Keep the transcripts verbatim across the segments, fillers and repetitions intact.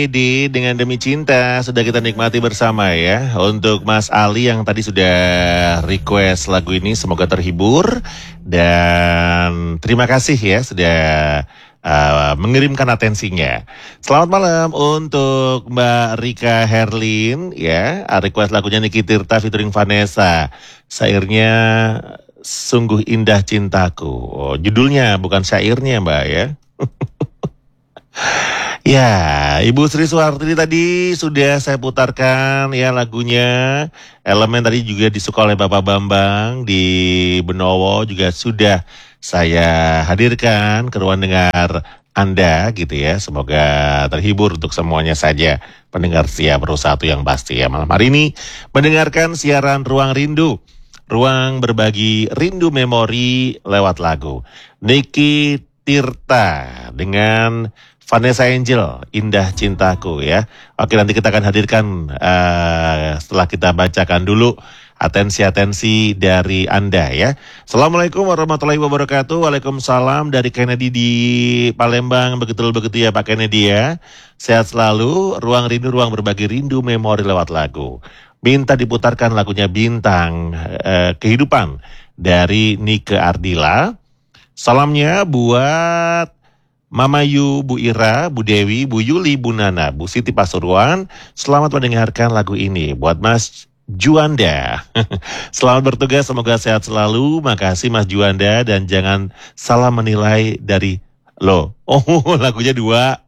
Ini dengan Demi Cinta sudah kita nikmati bersama ya. Untuk Mas Ali yang tadi sudah request lagu ini, semoga terhibur. Dan terima kasih ya sudah uh, mengirimkan atensinya. Selamat malam untuk Mbak Rika Herlin ya. Request lagunya Niki Tirta featuring Vanessa. Syairnya Sungguh Indah Cintaku. Oh, judulnya bukan syairnya Mbak ya. Ya, Ibu Sri Suhartini tadi sudah saya putarkan ya lagunya. Elemen tadi juga disuka oleh Bapak Bambang di Benowo juga sudah saya hadirkan ke ruang dengar Anda gitu ya. Semoga terhibur untuk semuanya saja pendengar setia Bersatu yang pasti ya. Malam hari ini mendengarkan siaran Ruang Rindu. Ruang berbagi rindu memori lewat lagu. Niki Tirta dengan Vanessa Angel, Indah Cintaku ya. Oke, nanti kita akan hadirkan uh, setelah kita bacakan dulu atensi-atensi dari Anda ya. Assalamualaikum warahmatullahi wabarakatuh. Waalaikumsalam dari Kennedy di Palembang. Begitu-begitu ya Pak Kennedy ya. Sehat selalu. Ruang Rindu, ruang berbagi rindu memori lewat lagu. Minta diputarkan lagunya Bintang uh, Kehidupan dari Nike Ardila. Salamnya buat Mama Yu, Bu Ira, Bu Dewi, Bu Yuli, Bu Nana, Bu Siti Pasuruan. Selamat mendengarkan lagu ini buat Mas Juanda. Selamat bertugas, semoga sehat selalu. Makasih Mas Juanda dan jangan salah menilai dari lo. Oh, lagunya dua.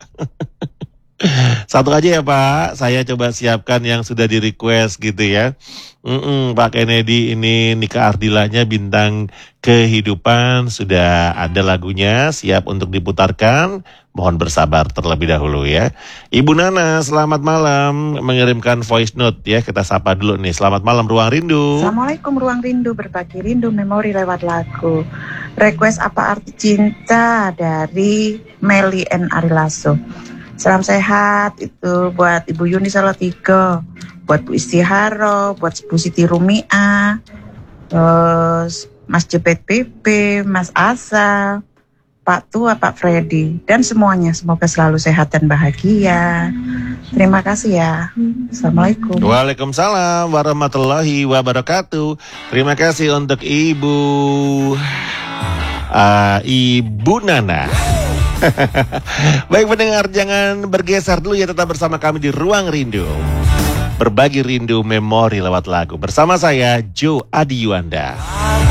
Satu aja ya Pak, saya coba siapkan yang sudah di request gitu ya. Mm-mm, Pak Kennedy ini Nika Ardilanya Bintang Kehidupan sudah ada lagunya siap untuk diputarkan. Mohon bersabar terlebih dahulu ya. Ibu Nana selamat malam mengirimkan voice note ya. Kita sapa dulu nih. Selamat malam Ruang Rindu. Assalamualaikum Ruang Rindu, berbagi rindu memori lewat lagu. Request Apa Arti Cinta dari Meli N Arilaso. Salam sehat itu buat Ibu Yuni Salatiga, buat Bu Istiharo, buat Bu Siti Rumia, terus Mas Jepet P P, Mas Asa, Pak Tua, Pak Freddy, dan semuanya semoga selalu sehat dan bahagia. Terima kasih ya. Assalamualaikum. Waalaikumsalam warahmatullahi wabarakatuh. Terima kasih untuk Ibu uh, Ibu Nana. Baik pendengar, jangan bergeser dulu ya, tetap bersama kami di Ruang Rindu. Berbagi rindu memori lewat lagu. Bersama saya, Joe Adi Yuanda.